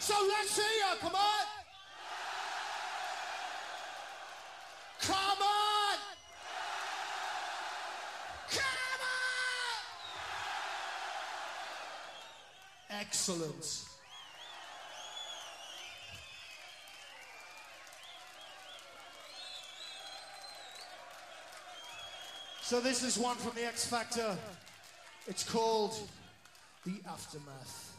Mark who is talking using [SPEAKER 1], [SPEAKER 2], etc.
[SPEAKER 1] So let's hear you, come on! Come on! Come on! Excellent. So this is one from the X Factor. It's called The Aftermath.